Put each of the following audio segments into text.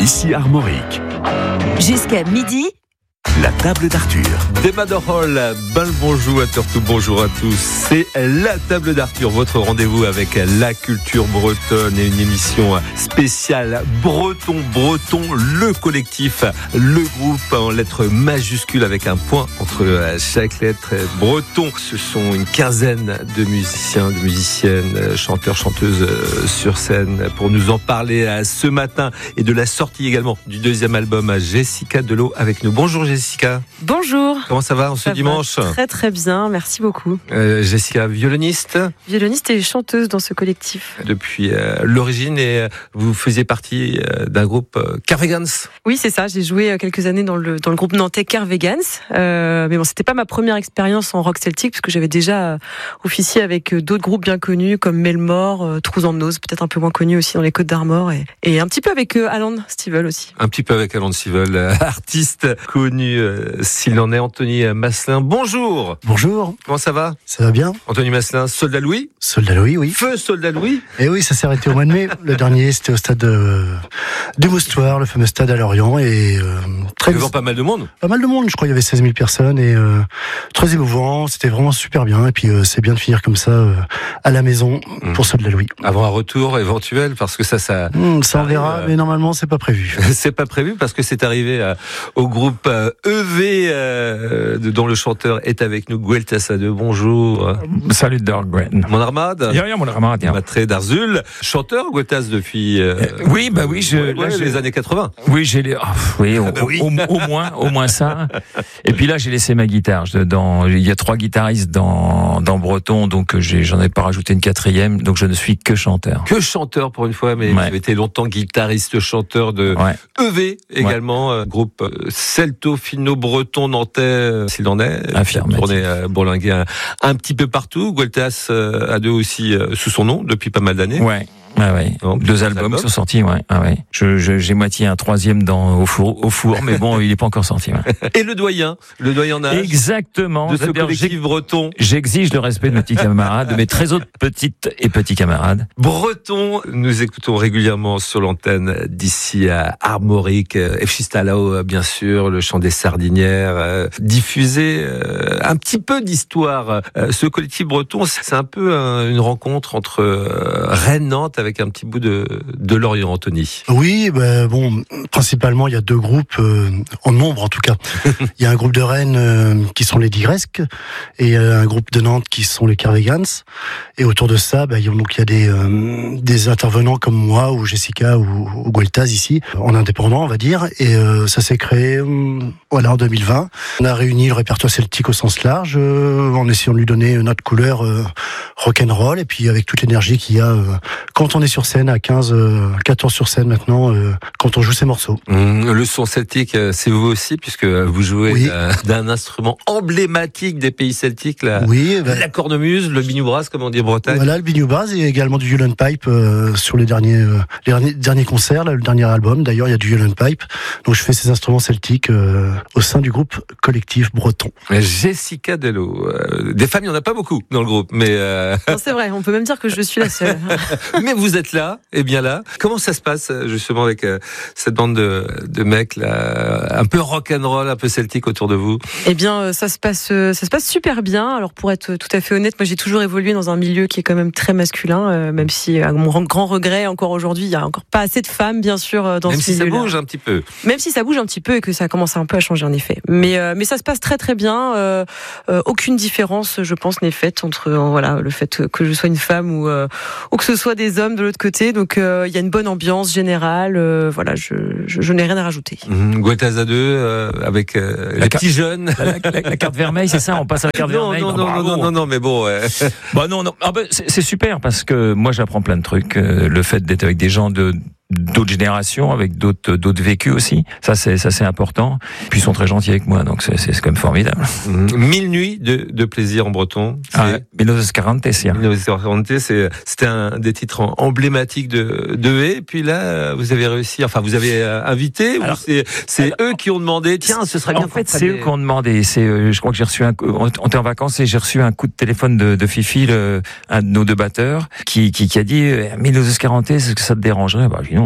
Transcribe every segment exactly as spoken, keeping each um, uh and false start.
Ici Armorique. Jusqu'à midi, la table d'Arthur. Débat de Hall, ben le bonjour à tous, bonjour à tous. C'est la table d'Arthur, votre rendez-vous avec la culture bretonne et une émission spéciale Breton, Breton, le collectif, le groupe en lettres majuscules avec un point entre chaque lettre. Breton, ce sont une quinzaine de musiciens, de musiciennes, chanteurs, chanteuses sur scène pour nous en parler ce matin et de la sortie également du deuxième album. Jessica Delot avec nous. Bonjour Jessica. Jessica. Bonjour. Comment ça va en ce ça dimanche ? Très très bien, merci beaucoup. Euh, Jessica, violoniste. Violoniste et chanteuse dans ce collectif. Depuis euh, l'origine, et vous faisiez partie euh, d'un groupe euh, Carvegans. Oui, c'est ça. J'ai joué quelques années dans le dans le groupe nantais Carvegans. Euh, mais bon, c'était pas ma première expérience en rock celtique parce que j'avais déjà officié avec d'autres groupes bien connus comme Melmore, euh, Trous en Nose, peut-être un peu moins connu aussi dans les Côtes d'Armor, et, et un petit peu avec euh, Alan Stivell aussi. Un petit peu avec Alan Stivell, euh, artiste connu. Euh, s'il en est, Anthony Masselin. Bonjour. Bonjour. Comment ça va ? Ça va bien. Anthony Masselin, Soldat Louis. Soldat Louis, oui. Feu Soldat Louis. Et oui, ça s'est arrêté au mois de mai. Le dernier, c'était au stade de, du Moustoir, le fameux stade à Lorient, et euh, très devant pas mal de monde. Pas mal de monde. Je crois qu'il y avait seize mille personnes et euh, très émouvant. C'était vraiment super bien. Et puis euh, c'est bien de finir comme ça euh, à la maison mmh. pour Soldat Louis. Avant un retour éventuel, parce que ça, ça. Mmh, ça on verra, euh... mais normalement c'est pas prévu. C'est pas prévu parce que c'est arrivé euh, au groupe euh, E V euh, dont le chanteur est avec nous, Gueltas à deux. Bonjour. Salut Dorgwen. Mon armade. Ja, ja, mon armade. Ja. Matré d'Arzul, chanteur Gueltas depuis. Euh, euh, oui, bah oui, je. Ouais, là, j'ai les années quatre-vingts. Oui, j'ai les. Oh, oui, au, bah oui. Au, au, au moins, au moins ça. Et puis là, j'ai laissé ma guitare. Je, dans, il y a trois guitaristes dans dans Breton, donc j'ai, j'en ai pas rajouté une quatrième, donc je ne suis que chanteur. Que chanteur pour une fois, mais ouais. vous avez été longtemps guitariste, chanteur de ouais. E V également, ouais. euh, groupe celto-finno-breton nantais, s'il en est. Affirmatif. Tourné euh, bourlingué un, un petit peu partout. Gueltas euh, à deux aussi euh, sous son nom depuis pas mal d'années. Ouais. Ah ouais. Donc, deux albums, albums qui sont sortis, ouais. Ah ouais. Je, je, j'ai moitié un troisième dans au four, au four, mais bon, il n'est pas encore sorti. Ouais. Et le doyen, le doyen en âge. Exactement. De ce collectif breton. J'exige le respect de mes petits camarades, de mes très autres petites et petits camarades. Breton, nous écoutons régulièrement sur l'antenne d'ici à Armorique, Efchistalao, bien sûr, le chant des sardinières, euh, diffusé euh, un petit peu d'histoire. Euh, ce collectif breton, c'est un peu un, une rencontre entre euh, Rennes-Nantes avec un petit bout de, de Lorient, Anthony. Oui, ben bon, principalement, il y a deux groupes, euh, en nombre en tout cas. Il y a un groupe de Rennes euh, qui sont les Digresques, et euh, un groupe de Nantes qui sont les Carvegans. Et autour de ça, ben, donc il y a des, euh, des intervenants comme moi, ou Jessica, ou, ou Gueltas ici, en indépendant, on va dire. Et euh, ça s'est créé euh, voilà, en deux mille vingt. On a réuni le répertoire celtique au sens large, euh, en essayant de lui donner notre couleur euh, rock'n'roll, et puis avec toute l'énergie qu'il y a euh, quand on est sur scène à quinze, quatorze sur scène maintenant, euh, quand on joue ces morceaux. Mmh, le son celtique, c'est vous aussi, puisque vous jouez oui. euh, d'un instrument emblématique des pays celtiques, la, oui, ben, la cornemuse, le biniou brass, comme on dit en Bretagne. Voilà, le biniou brass, et également du violon pipe euh, sur les derniers, euh, les derniers, derniers concerts, là, le dernier album. D'ailleurs, il y a du violon pipe. Donc, je fais ces instruments celtiques euh, au sein du groupe collectif breton. Jessica Delot. Euh, des femmes, il n'y en a pas beaucoup dans le groupe, mais... Euh... Non, c'est vrai, on peut même dire que je suis la seule. Mais vous êtes là, et bien là. Comment ça se passe justement avec euh, cette bande de, de mecs là, un peu rock'n'roll, un peu celtique autour de vous ? Eh bien, ça se passe, ça se passe super bien. Alors pour être tout à fait honnête, moi j'ai toujours évolué dans un milieu qui est quand même très masculin, euh, même si à mon grand regret, encore aujourd'hui, il y a encore pas assez de femmes, bien sûr, dans même ce si milieu-là. Même si ça bouge un petit peu. Même si ça bouge un petit peu et que ça commence un peu à changer en effet. Mais euh, mais ça se passe très très bien. Euh, euh, aucune différence, je pense, n'est faite entre euh, voilà le fait que je sois une femme ou euh, ou que ce soit des hommes de l'autre côté. Donc il euh, y a une bonne ambiance générale. Euh, voilà, je, je, je n'ai rien à rajouter. Mmh, Gueltas à deux euh, avec euh, les petits jeunes. La, la, la carte vermeille, c'est ça ? On passe à la carte non, vermeille. Non, non, non, non, non, non, mais bon. Ouais. Bah non, non. Ah bah, c'est, c'est super parce que moi j'apprends plein de trucs. Euh, le fait d'être avec des gens de d'autres générations, avec d'autres d'autres vécus aussi. Ça c'est ça c'est important. Puis ils sont très gentils avec moi, donc c'est c'est, c'est quand même formidable. Mmh. Mille nuits de, de plaisir en breton. C'est ah, mille neuf cent quarante, c'est mille neuf cent quarante, c'est c'était un des titres emblématiques de de E. Et puis là, vous avez réussi. Enfin, vous avez invité. Alors, ou c'est c'est alors, eux qui ont demandé. Tiens, ce serait bien. En fait, c'est eux qui ont demandé. C'est euh, je crois que j'ai reçu un. On était en vacances et j'ai reçu un coup de téléphone de, de Fifi, le, un de nos deux batteurs, qui qui, qui a dit mille neuf cent quarante, est-ce que ça te dérangerait ? Bah, je dis non,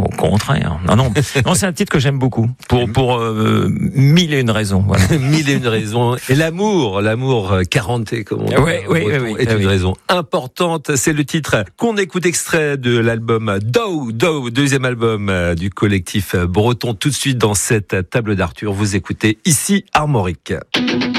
au contraire. Non, non, non, c'est un titre que j'aime beaucoup pour pour euh, mille et une raisons. Voilà. Mille et une raisons. Et l'amour, l'amour quaranté, comme on dit, ouais, ouais, ouais, ouais, est ouais, une ouais. raison importante. C'est le titre qu'on écoute extrait de l'album Do, Do, deuxième album du collectif breton. Tout de suite dans cette table d'Arthur, vous écoutez ici Armorique.